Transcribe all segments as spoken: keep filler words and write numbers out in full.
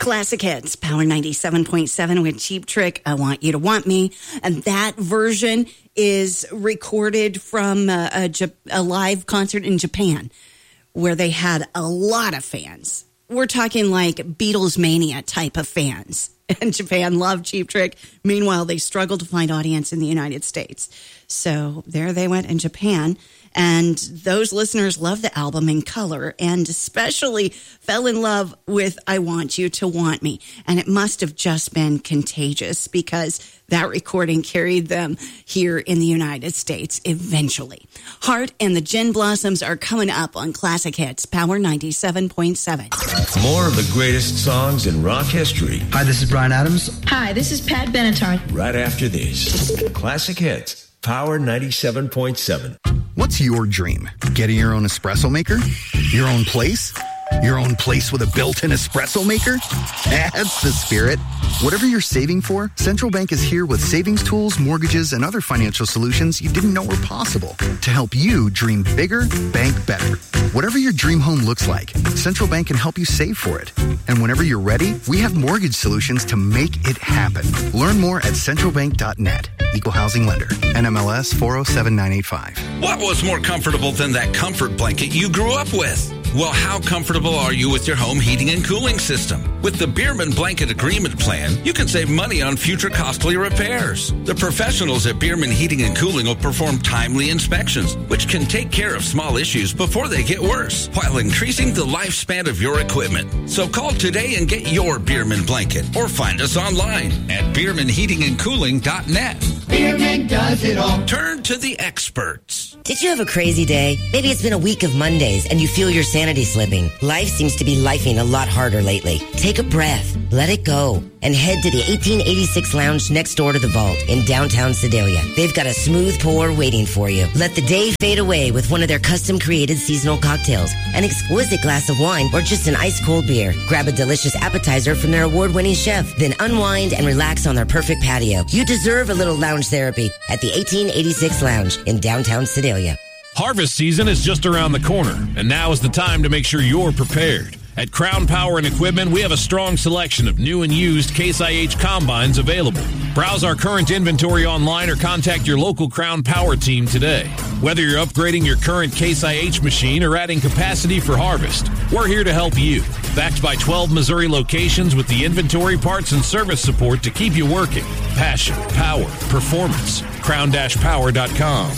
Classic Hits, Power ninety-seven point seven with Cheap Trick, I Want You to Want Me. And that version is recorded from a, a, a live concert in Japan where they had a lot of fans. We're talking like Beatles mania type of fans. And Japan loved Cheap Trick. Meanwhile, they struggled to find audience in the United States. So there they went in Japan. And those listeners loved the album in color and especially fell in love with I Want You to Want Me. And it must have just been contagious because that recording carried them here in the United States eventually. Heart and the Gin Blossoms are coming up on Classic Hits, Power ninety-seven point seven. More of the greatest songs in rock history. Hi, this is Brian Adams. Hi, this is Pat Benatar. Right after this, Classic Hits, Power ninety-seven point seven. What's your dream? Getting your own espresso maker? Your own place? Your own place with a built-in espresso maker? That's the spirit. Whatever you're saving for, Central Bank is here with savings tools, mortgages, and other financial solutions you didn't know were possible to help you dream bigger, bank better. Whatever your dream home looks like, Central Bank can help you save for it. And whenever you're ready, we have mortgage solutions to make it happen. Learn more at central bank dot net. Equal Housing Lender. N M L S four oh seven nine eight five. What was more comfortable than that comfort blanket you grew up with? Well, how comfortable are you with your home heating and cooling system? With the Bierman Blanket Agreement Plan, you can save money on future costly repairs. The professionals at Bierman Heating and Cooling will perform timely inspections, which can take care of small issues before they get worse, while increasing the lifespan of your equipment. So call today and get your Bierman blanket, or find us online at bierman heating and cooling dot net. Bierman does it all. Turn to the experts. Did you have a crazy day? Maybe it's been a week of Mondays and you feel your sanity slipping. Life seems to be lifing a lot harder lately. Take a breath, let it go, and head to the eighteen eighty-six Lounge next door to the Vault in downtown Sedalia. They've got a smooth pour waiting for you. Let the day fade away with one of their custom-created seasonal cocktails, an exquisite glass of wine, or just an ice-cold beer. Grab a delicious appetizer from their award-winning chef, then unwind and relax on their perfect patio. You deserve a little lounge therapy at the eighteen eighty-six Lounge in downtown Sedalia. Harvest season is just around the corner, and now is the time to make sure you're prepared. At Crown Power and Equipment, we have a strong selection of new and used Case I H combines available. Browse our current inventory online or contact your local Crown Power team today. Whether you're upgrading your current Case I H machine or adding capacity for harvest, we're here to help you. Backed by twelve Missouri locations with the inventory, parts, and service support to keep you working. Passion, power, performance. crown power dot com.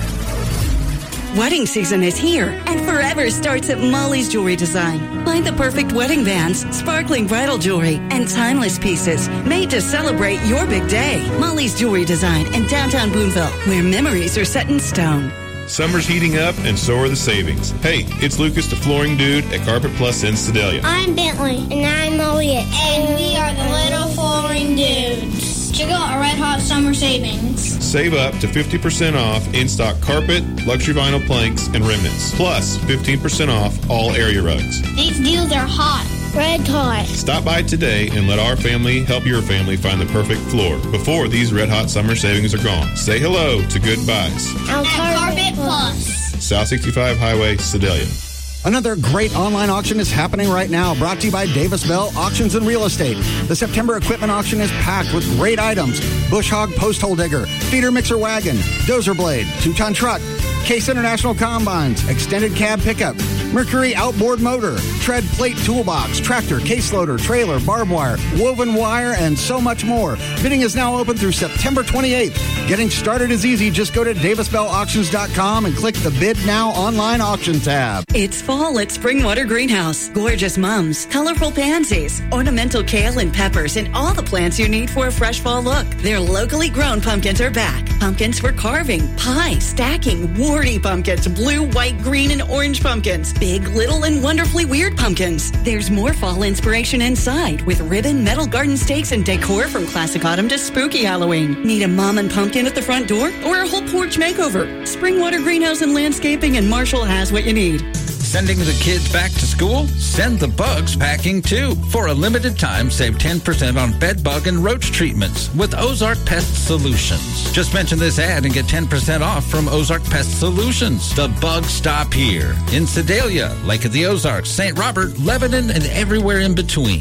Wedding season is here, and forever starts at Molly's Jewelry Design. Find the perfect wedding bands, sparkling bridal jewelry, and timeless pieces made to celebrate your big day. Molly's Jewelry Design in downtown Boonville, where memories are set in stone. Summer's heating up, and so are the savings. Hey, it's Lucas, the flooring dude at Carpet Plus in Sedalia. I'm Bentley, and I'm Elliot. And we are the Little Flooring Dudes. Check out our Red Hot Summer Savings. Save up to fifty percent off in-stock carpet, luxury vinyl planks, and remnants. Plus fifteen percent off all area rugs. These deals are hot. Red Hot. Stop by today and let our family help your family find the perfect floor before these Red Hot Summer Savings are gone. Say hello to Good Buys. At Carpet Plus. South sixty-five Highway, Sedalia. Another great online auction is happening right now, brought to you by Davis Bell Auctions and Real Estate. The September equipment auction is packed with great items. Bush hog post hole digger, feeder mixer wagon, dozer blade, two-ton truck, Case International Combines, extended cab pickup, Mercury outboard motor, tread plate toolbox, tractor, case loader, trailer, barbed wire, woven wire, and so much more. Bidding is now open through September twenty-eighth. Getting started is easy. Just go to davis bell auctions dot com and click the Bid Now online auction tab. It's fall at Springwater Greenhouse. Gorgeous mums, colorful pansies, ornamental kale and peppers, and all the plants you need for a fresh fall look. Their locally grown pumpkins are back. Pumpkins for carving, pie, stacking, warty pumpkins, blue, white, green, and orange pumpkins, big, little, and wonderfully weird pumpkins. There's more fall inspiration inside with ribbon, metal garden stakes, and decor from classic autumn to spooky Halloween. Need a mom and pumpkin at the front door or a whole porch makeover? Springwater Greenhouse and Landscaping in Marshall has what you need. Sending the kids back to school? Send the bugs packing too. For a limited time, save ten percent on bed bug and roach treatments with Ozark Pest Solutions. Just mention this ad and get ten percent off from Ozark Pest Solutions. The bugs stop here. In Sedalia, Lake of the Ozarks, Saint Robert, Lebanon, and everywhere in between. Boop.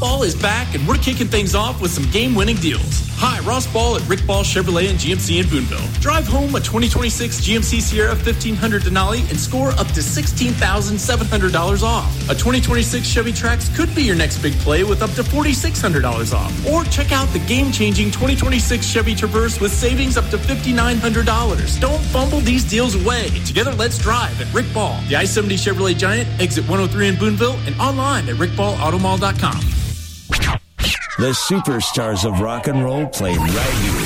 Ball is back, and we're kicking things off with some game-winning deals. Hi, Ross Ball at Rick Ball Chevrolet and G M C in Boonville. Drive home a twenty twenty-six G M C Sierra fifteen hundred Denali and score up to sixteen thousand seven hundred dollars off. A twenty twenty-six Chevy Trax could be your next big play with up to four thousand six hundred dollars off. Or check out the game-changing twenty twenty-six Chevy Traverse with savings up to five thousand nine hundred dollars. Don't fumble these deals away. Together, let's drive at Rick Ball, the I seventy Chevrolet Giant, exit one oh three in Boonville, and online at rick ball auto mall dot com. The superstars of rock and roll play right here.